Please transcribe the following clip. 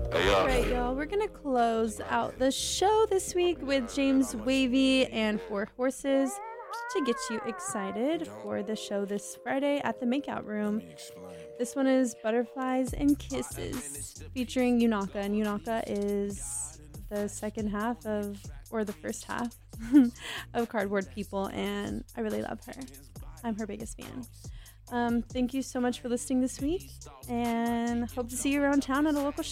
All right, y'all. We're going to close out the show this week with James Wavy and Four Horses to get you excited for the show this Friday at the Makeout Room. This one is Butterflies and Kisses featuring Yunaka. And Yunaka is the second half of, or the first half of Cardboard People. And I really love her. I'm her biggest fan. Thank you so much for listening this week. And hope to see you around town at a local show.